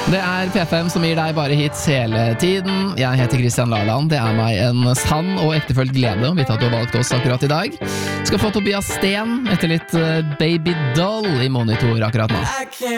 Det P5 som gir deg bare hits hele tiden. Jeg heter Christian Laland. Det meg en sann og ektefølt glede å vite at du har valgt oss akkurat i dag. Skal få Tobias Sten etter litt Baby Doll i monitor akkurat nå.